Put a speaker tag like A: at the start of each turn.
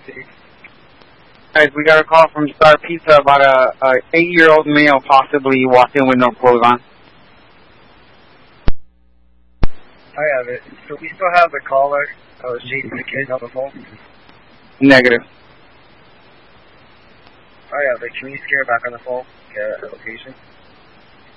A: Guys, we got a call from Star Pizza about a 8-year-old male possibly walked in with no clothes on.
B: I have it. So we still have the caller that was chasing the kid on the phone?
A: Negative.
B: I have it. Can we just get her back on the phone? Get a location?